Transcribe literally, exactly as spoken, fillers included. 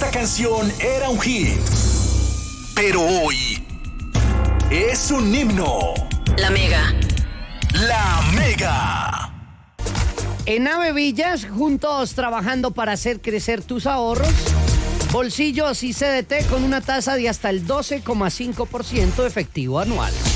esta canción era un hit, pero hoy es un himno. La Mega. La Mega. En Ave Villas, juntos trabajando para hacer crecer tus ahorros. Bolsillos y C D T con una tasa de hasta el doce coma cinco por ciento efectivo anual.